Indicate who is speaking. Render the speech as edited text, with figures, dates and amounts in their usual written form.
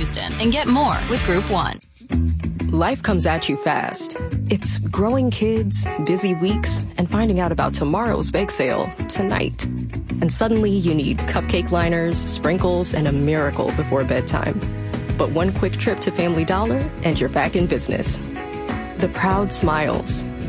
Speaker 1: Houston and get more with Group 1.
Speaker 2: Life comes at you fast. It's growing kids, busy weeks, and finding out about tomorrow's bake sale tonight. And suddenly you need cupcake liners, sprinkles, and a miracle before bedtime. But one quick trip to Family Dollar and you're back in business. The proud smiles,